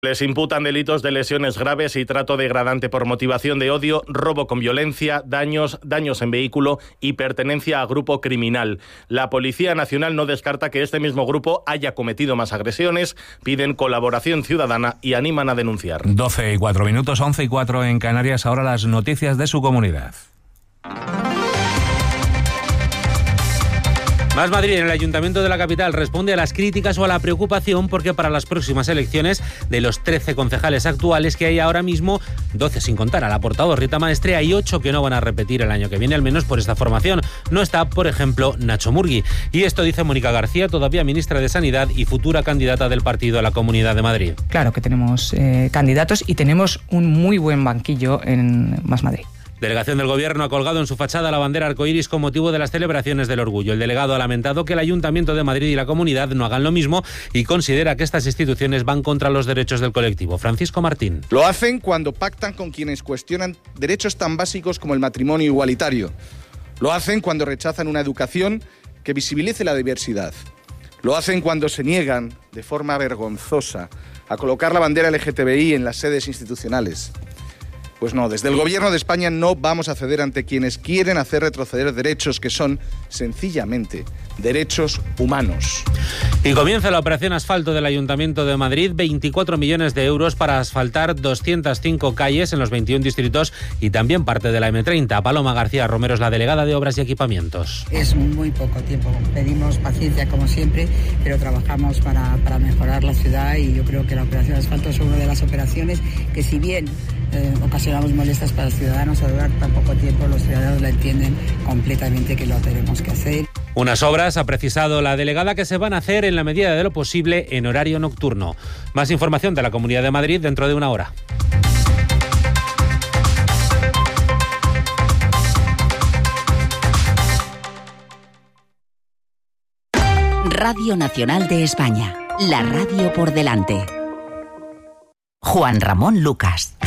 Les imputan delitos de lesiones graves y trato degradante por motivación de odio, robo con violencia, daños en vehículo y pertenencia a grupo criminal. La Policía Nacional no descarta que este mismo grupo haya cometido más agresiones, piden colaboración ciudadana y animan a denunciar. 12:04, 11:04 en Canarias, ahora las noticias de su comunidad. Más Madrid, en el Ayuntamiento de la capital, responde a las críticas o a la preocupación porque para las próximas elecciones, de los 13 concejales actuales que hay ahora mismo, 12 sin contar a la portavoz Rita Maestre, hay 8 que no van a repetir el año que viene, al menos por esta formación. No está, por ejemplo, Nacho Murgui. Y esto dice Mónica García, todavía ministra de Sanidad y futura candidata del partido a la Comunidad de Madrid. Claro que tenemos candidatos y tenemos un muy buen banquillo en Más Madrid. Delegación del Gobierno ha colgado en su fachada la bandera arcoíris con motivo de las celebraciones del orgullo. El delegado ha lamentado que el Ayuntamiento de Madrid y la Comunidad no hagan lo mismo y considera que estas instituciones van contra los derechos del colectivo. Francisco Martín. Lo hacen cuando pactan con quienes cuestionan derechos tan básicos como el matrimonio igualitario. Lo hacen cuando rechazan una educación que visibilice la diversidad. Lo hacen cuando se niegan, de forma vergonzosa, a colocar la bandera LGTBI en las sedes institucionales. Pues no, desde el Gobierno de España no vamos a ceder ante quienes quieren hacer retroceder derechos que son, sencillamente, derechos humanos. Y comienza la operación asfalto del Ayuntamiento de Madrid, 24 millones de euros para asfaltar 205 calles en los 21 distritos y también parte de la M30. Paloma García Romero es la delegada de Obras y Equipamientos. Es muy poco tiempo, pedimos paciencia como siempre, pero trabajamos para mejorar la ciudad y yo creo que la operación asfalto es una de las operaciones que, si bien ocasionamos molestias para los ciudadanos, a durar tan poco tiempo, los ciudadanos la entienden completamente que lo tenemos que hacer. Unas obras, ha precisado la delegada, que se van a hacer en la medida de lo posible en horario nocturno. Más información de la Comunidad de Madrid dentro de una hora. Radio Nacional de España, la radio por delante. Juan Ramón Lucas.